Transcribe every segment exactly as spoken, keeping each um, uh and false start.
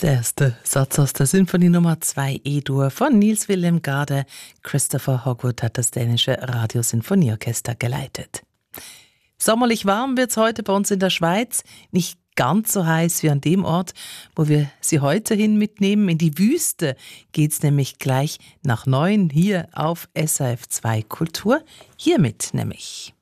Der erste Satz aus der Sinfonie Nummer zwei E-Dur von Niels Wilhelm Gade. Christopher Hogwood hat das dänische Radiosinfonieorchester geleitet. Sommerlich warm wird's heute bei uns in der Schweiz. Nicht ganz so heiß wie an dem Ort, wo wir Sie heute hin mitnehmen. In die Wüste geht's nämlich gleich nach neun hier auf S R F zwei Kultur. Hiermit nämlich.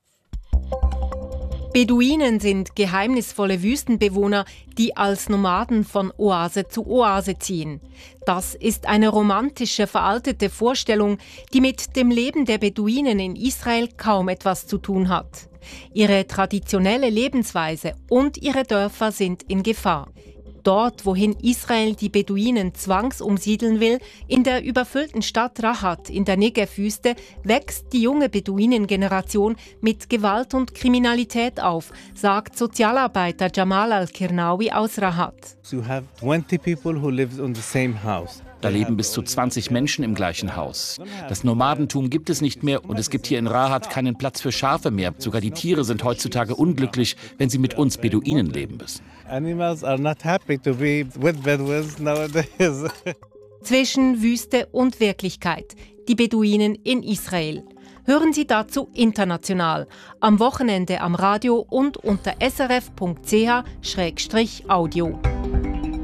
Beduinen sind geheimnisvolle Wüstenbewohner, die als Nomaden von Oase zu Oase ziehen. Das ist eine romantische, veraltete Vorstellung, die mit dem Leben der Beduinen in Israel kaum etwas zu tun hat. Ihre traditionelle Lebensweise und ihre Dörfer sind in Gefahr. Dort, wohin Israel die Beduinen zwangsumsiedeln will, in der überfüllten Stadt Rahat in der Negev-Wüste, wächst die junge Beduinengeneration mit Gewalt und Kriminalität auf, sagt Sozialarbeiter Jamal Al-Kirnawi aus Rahat. You have twenty people who live in the same house. Da leben bis zu zwanzig Menschen im gleichen Haus. Das Nomadentum gibt es nicht mehr und es gibt hier in Rahat keinen Platz für Schafe mehr. Sogar die Tiere sind heutzutage unglücklich, wenn sie mit uns Beduinen leben müssen. Animals are not happy to be with Bedouins nowadays. Zwischen Wüste und Wirklichkeit. Die Beduinen in Israel. Hören Sie dazu international. Am Wochenende am Radio und unter s r f punkt c h schrägstrich audio.